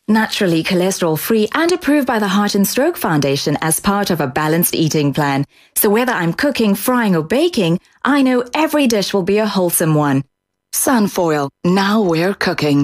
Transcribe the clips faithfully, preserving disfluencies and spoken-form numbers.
Naturally cholesterol-free and approved by the Heart and Stroke Foundation as part of a balanced eating plan. So whether I'm cooking, frying or baking, I know every dish will be a wholesome one. Sunfoil, now we're cooking.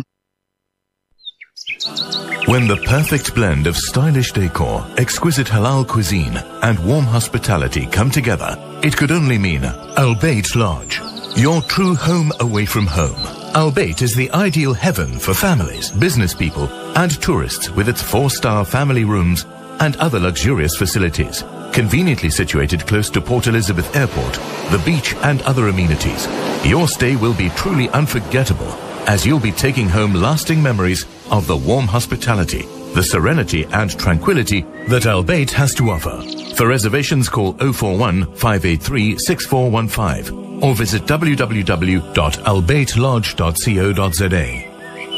When the perfect blend of stylish decor, exquisite halal cuisine and warm hospitality come together, it could only mean Al Bayt Lodge, your true home away from home. Al Bayt is the ideal heaven for families, business people and tourists with its four-star family rooms and other luxurious facilities. Conveniently situated close to Port Elizabeth Airport, the beach and other amenities, your stay will be truly unforgettable as you'll be taking home lasting memories of the warm hospitality, the serenity and tranquility that Al Bayt has to offer. For reservations, call oh four one, five eight three, six four one five or visit w w w dot al bayt lodge dot co dot z a.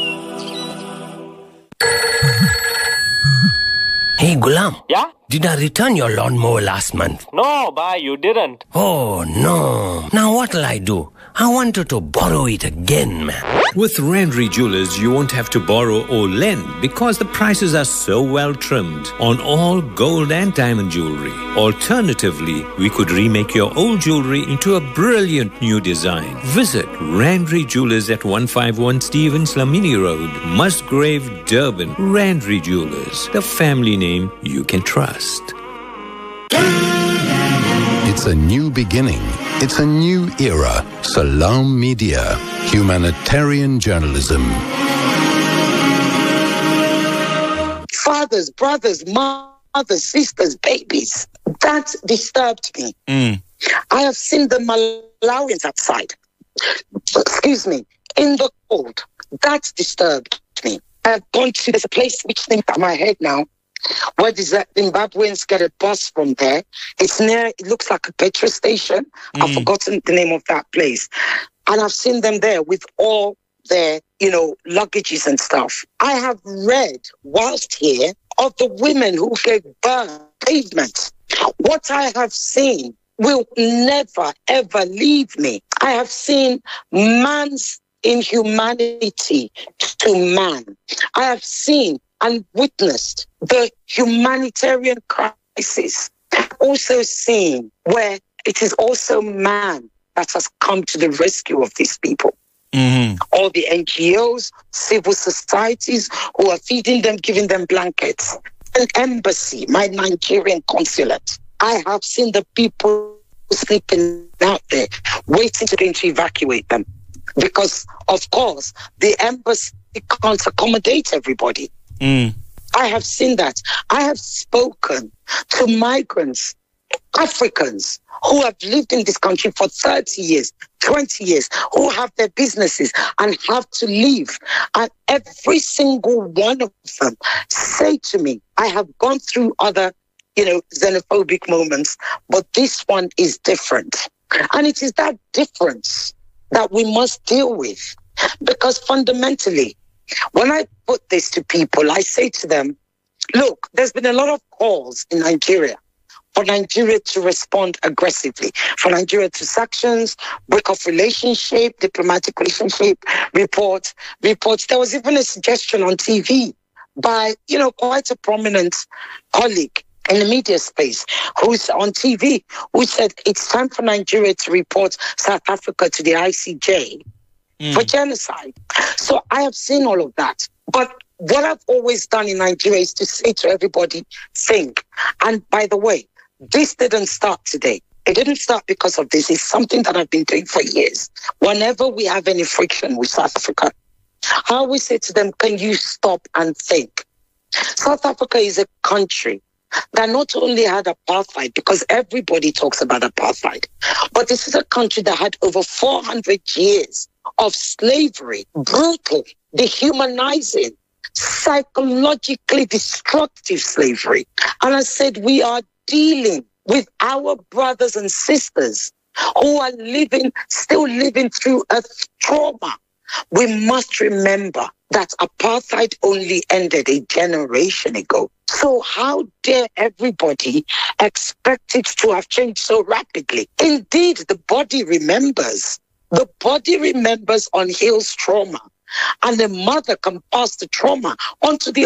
Hey, Gulam. Yeah? Did I return your lawnmower last month? No, bhai, you didn't. Oh, no. Now what'll I do? I wanted to borrow it again, man. With Randry Jewelers, you won't have to borrow or lend because the prices are so well trimmed on all gold and diamond jewelry. Alternatively, we could remake your old jewelry into a brilliant new design. Visit Randry Jewelers at one fifty-one Stevens Lamini Road, Musgrave, Durban. Randry Jewelers, the family name you can trust. It's a new beginning. It's a new era. Salam Media. Humanitarian journalism. Fathers, brothers, mothers, sisters, babies. That disturbed me. Mm. I have seen the Malawians outside. Excuse me. In the cold. That disturbed me. I've gone to, there's a place which named in my head now. Where the Zimbabweans get a bus from there. It's near, it looks like a petrol station. Mm. I've forgotten the name of that place. And I've seen them there with all their, you know, luggages and stuff. I have read, whilst here, of the women who gave birth pavement. What I have seen will never, ever leave me. I have seen man's inhumanity to man. I have seen and witnessed the humanitarian crisis. Also seen where it is also man that has come to the rescue of these people. Mm-hmm. All the N G Os, civil societies who are feeding them, giving them blankets. An embassy, my Nigerian consulate. I have seen the people sleeping out there, waiting to go to evacuate them. Because, of course, the embassy can't accommodate everybody. Mm. I have seen that. I have spoken to migrants, Africans, who have lived in this country for thirty years, twenty years, who have their businesses and have to leave. And every single one of them say to me, I have gone through other, you know, xenophobic moments, but this one is different. And it is that difference that we must deal with. Because fundamentally, when I put this to people, I say to them, look, there's been a lot of calls in Nigeria for Nigeria to respond aggressively, for Nigeria to sanctions, break off relationship, diplomatic relationship, report, reports. There was even a suggestion on T V by, you know, quite a prominent colleague in the media space who's on T V, who said it's time for Nigeria to report South Africa to the I C J. Mm. For genocide. So I have seen all of that. But what I've always done in Nigeria is to say to everybody, think. And by the way, this didn't start today. It didn't start because of this. It's something that I've been doing for years. Whenever we have any friction with South Africa, I always say to them, can you stop and think? South Africa is a country that not only had apartheid, because everybody talks about apartheid, but this is a country that had over four hundred years of slavery, brutal, dehumanizing, psychologically destructive slavery. And I said, we are dealing with our brothers and sisters who are living, still living through a trauma. We must remember that apartheid only ended a generation ago. So how dare everybody expect it to have changed so rapidly? Indeed, the body remembers. The body remembers on Hill's trauma. And the mother can pass the trauma onto the